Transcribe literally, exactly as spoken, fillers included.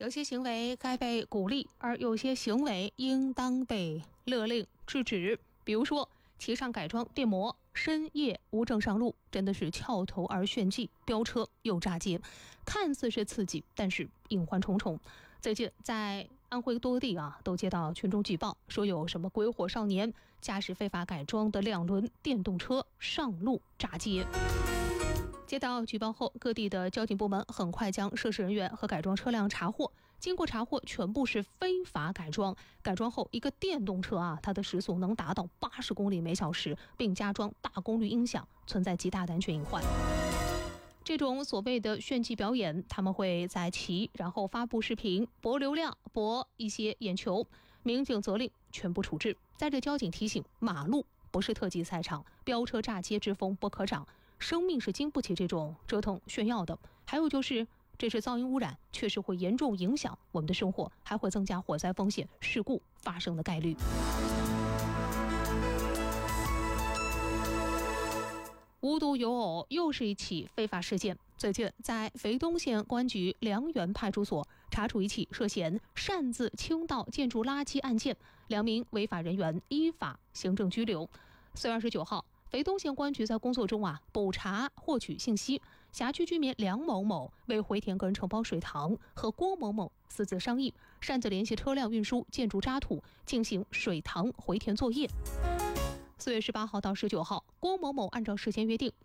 有些行为该被鼓励，而有些行为应当被勒令制止。比如说，骑上改装电摩，深夜无证上路，真的是翘头而炫技，飙车又炸街，看似是刺激，但是隐患重重。最近在安徽多地啊，都接到群众举报，说有什么鬼火少年驾驶非法改装的两轮电动车上路炸街。接到举报后，各地的交警部门很快将涉事人员和改装车辆查获。经过查获，全部是非法改装。改装后，一个电动车啊，它的时速能达到八十公里每小时，并加装大功率音响，存在极大的安全隐患。这种所谓的炫技表演，他们会在骑，然后发布视频，博流量，博一些眼球。民警责令全部处置。在这，交警提醒：马路不是特技赛场，飙车炸街之风不可长。生命是经不起这种折腾炫耀的。还有就是，这是噪音污染，确实会严重影响我们的生活，还会增加火灾风险、事故发生的概率。无独有偶，又是一起非法事件。最近，在肥东县公安局梁园派出所查处一起涉嫌擅自倾倒建筑垃圾案件，两名违法人员依法行政拘留。四月二十九号。肥东县公安局在工作中啊，补查获取信息，辖区居民梁某某为回填个人承包水塘，和郭某某私自商议，擅自联系车辆运输建筑渣土进行水塘回填作业。四月十八号到十九号，郭某某按照事先约定，